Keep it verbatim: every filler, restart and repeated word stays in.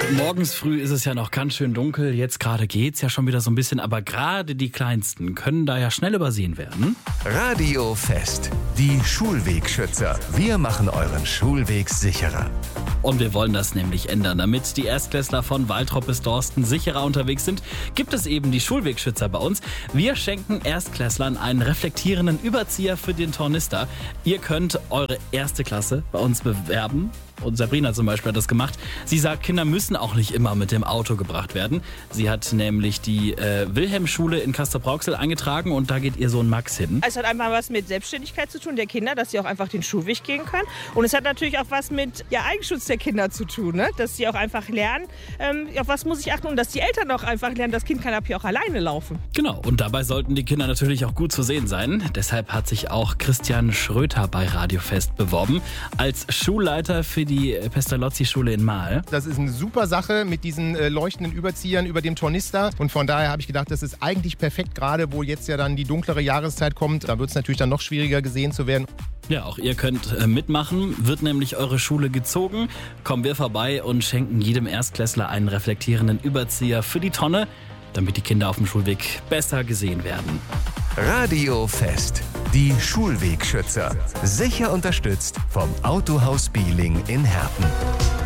Morgens früh ist es ja noch ganz schön dunkel, jetzt gerade geht's ja schon wieder so ein bisschen, aber gerade die Kleinsten können da ja schnell übersehen werden. Radiofest, die Schulwegschützer. Wir machen euren Schulweg sicherer. Und wir wollen das nämlich ändern. Damit die Erstklässler von Waltrop bis Dorsten sicherer unterwegs sind, gibt es eben die Schulwegschützer bei uns. Wir schenken Erstklässlern einen reflektierenden Überzieher für den Tornister. Ihr könnt eure erste Klasse bei uns bewerben. Und Sabrina zum Beispiel hat das gemacht. Sie sagt, Kinder müssen auch nicht immer mit dem Auto gebracht werden. Sie hat nämlich die äh, Wilhelmschule in Castrop-Rauxel eingetragen und da geht ihr Sohn Max hin. Es hat einfach was mit Selbstständigkeit zu tun der Kinder, dass sie auch einfach den Schulweg gehen können. Und es hat natürlich auch was mit ja, Eigenschutz der Kinder zu tun, ne? Dass sie auch einfach lernen, ähm, auf was muss ich achten und dass die Eltern auch einfach lernen, das Kind kann ab hier auch alleine laufen. Genau, und dabei sollten die Kinder natürlich auch gut zu sehen sein. Deshalb hat sich auch Christian Schröter bei Radiofest beworben als Schulleiter für die Pestalozzi-Schule in Mahl. Das ist eine super Sache mit diesen äh, leuchtenden Überziehern über dem Tornister. Und von daher habe ich gedacht, das ist eigentlich perfekt, gerade wo jetzt ja dann die dunklere Jahreszeit kommt. Da wird es natürlich dann noch schwieriger gesehen zu werden. Ja, auch ihr könnt äh, mitmachen. Wird nämlich eure Schule gezogen. Kommen wir vorbei und schenken jedem Erstklässler einen reflektierenden Überzieher für die Tonne, damit die Kinder auf dem Schulweg besser gesehen werden. Radiofest, die Schulwegschützer. Sicher unterstützt vom Autohaus Bieling in Herten.